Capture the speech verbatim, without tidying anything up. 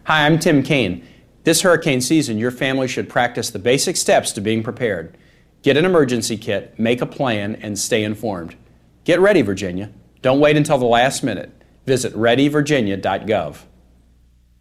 Hi, I'm Tim Kaine. This hurricane season, your family should practice the basic steps to being prepared. Get an emergency kit, make a plan, and stay informed. Get ready, Virginia. Don't wait until the last minute. Visit ready virginia dot gov.